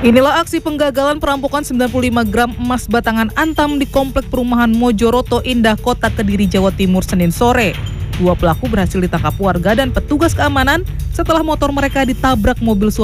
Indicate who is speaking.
Speaker 1: Inilah aksi penggagalan perampokan 95 gram emas batangan Antam di komplek perumahan Mojoroto Indah, Kota Kediri, Jawa Timur, Senin sore. Dua pelaku berhasil ditangkap warga dan petugas keamanan setelah motor mereka ditabrak mobil